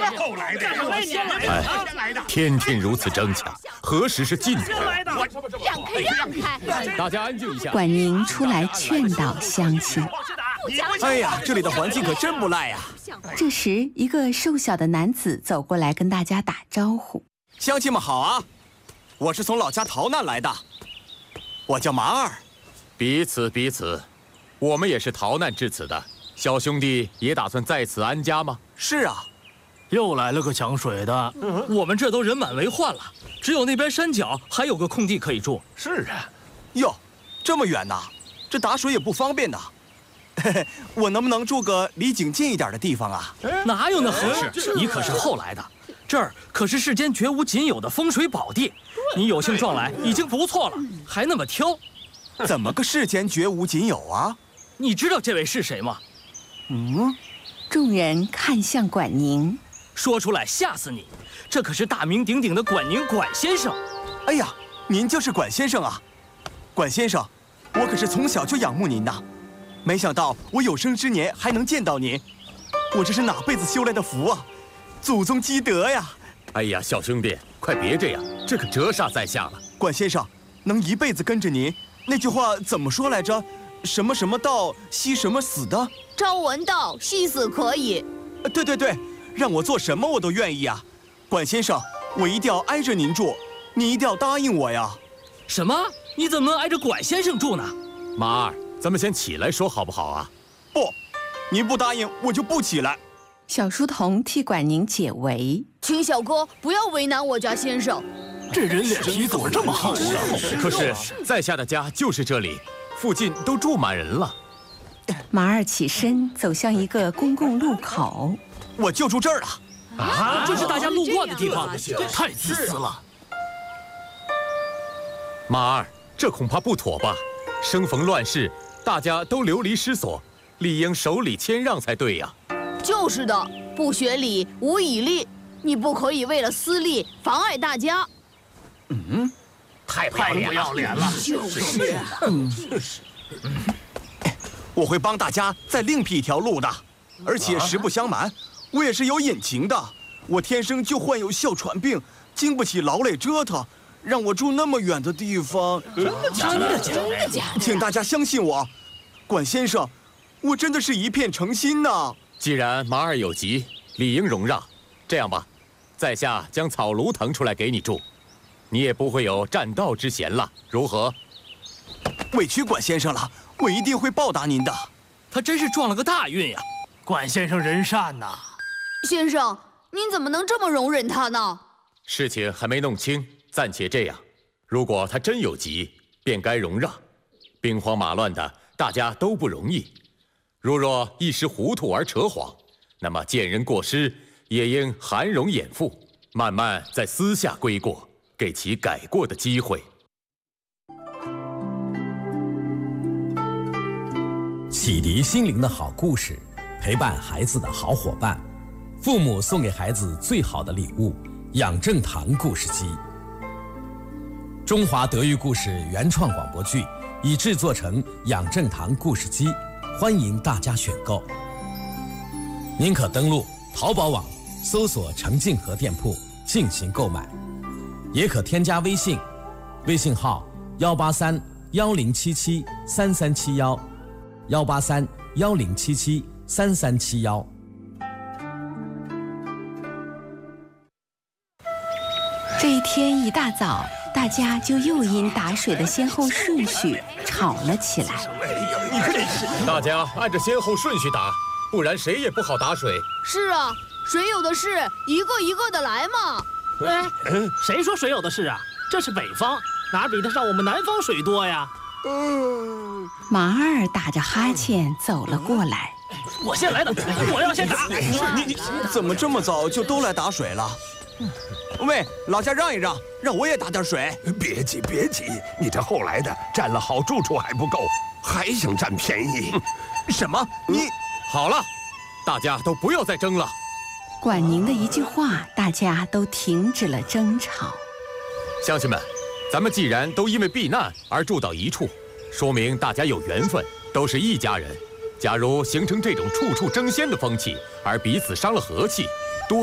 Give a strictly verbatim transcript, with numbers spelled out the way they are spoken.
后来的，我先来的，先来的。天天如此争抢，何时是尽头？ 让开，让开！ 大家安静一下。 管宁出来劝导乡亲。 哎呀，这里的环境可真不赖呀！ 这时，一个瘦小的男子走过来跟大家打招呼：“ 乡亲们好啊，我是从老家逃难来的，我叫马二。 彼此彼此，我们也是逃难至此的。小兄弟也打算在此安家吗？”“ 是啊。” 又来了个抢水的，嗯、我们这都人满为患了，只有那边山脚还有个空地可以住。 是啊，哟，这么远呐，这打水也不方便呐。我能不能住个离井近一点的地方啊？ 哪有那合适？你可是后来的，这儿可是世间绝无仅有的风水宝地，你有幸撞来已经不错了，还那么挑。 怎么个世间绝无仅有啊？ 你知道这位是谁吗？ 嗯。 众人看向管宁。 说出来吓死你！这可是大名鼎鼎的管宁管先生。 哎呀，您就是管先生啊！管先生，我可是从小就仰慕您的，没想到我有生之年还能见到您，我这是哪辈子修来的福啊！祖宗积德呀！ 哎呀，小兄弟，快别这样，这可折煞在下了。 管先生，能一辈子跟着您，那句话怎么说来着？什么什么道，惜什么死的？ 朝闻道，夕死可矣。 对对对。让我做什么我都愿意啊，管先生，我一定要挨着您住，你一定要答应我呀。 什么？你怎么能挨着管先生住呢？ 马二，咱们先起来说好不好啊？ 不，您不答应我就不起来。 小书童替管宁解围， 请小哥不要为难我家先生。 这人脸皮怎么这么厚啊？ 可是在下的家就是这里，附近都住满人了。 马二起身走向一个公共路口。 我就住这儿了， 啊！这是大家路过的地方， 太自私了。 马二，这恐怕不妥吧？生逢乱世，大家都流离失所，理应守礼谦让才对呀。 就是的，不学礼，无以立。你不可以为了私利妨碍大家。 嗯， 太不要脸了。 就是。 嗯，我会帮大家再另辟一条路的。而且实不相瞒，我也是有隐情的。我天生就患有哮喘病，经不起劳累折腾，让我住那么远的地方。 真的假的？ 真的假的？ 请大家相信我，管先生，我真的是一片诚心呐。 既然马二有急，理应容让。这样吧，在下将草庐腾出来给你住，你也不会有占道之嫌了，如何？ 委屈管先生了，我一定会报答您的。 他真是撞了个大运呀！ 管先生人善呐， 先生，您怎么能这么容忍他呢？ 事情还没弄清，暂且这样。如果他真有急，便该容让。兵荒马乱的，大家都不容易。如若一时糊涂而扯谎，那么见人过失，也应含容掩覆，慢慢在私下归过，给其改过的机会。 启迪心灵的好故事，陪伴孩子的好伙伴，父母送给孩子最好的礼物——养正堂故事机。中华德育故事原创广播剧已制作成养正堂故事机，欢迎大家选购。您可登录淘宝网搜索程静和店铺进行购买，也可添加微信，微信号幺八三幺零七七三三七幺。幺八三幺零七七三三七幺。 这一天一大早，大家就又因打水的先后顺序吵了起来。 你可真是！ 大家按着先后顺序打，不然谁也不好打水。 是啊，水有的是，一个一个的来嘛。 哎，谁说水有的是啊？这是北方，哪比得上我们南方水多呀？ 嗯，马二打着哈欠走了过来。 我先来的，我要先打。 你你怎么这么早就都来打水了？喂，老家让一让，让我也打点水。 别急别急，你这后来的占了好住处还不够，还想占便宜？ 什么？你好了，大家都不要再争了。 管宁的一句话，大家都停止了争吵。 乡亲们，咱们既然都因为避难而住到一处，说明大家有缘分，都是一家人。假如形成这种处处争先的风气，而彼此伤了和气，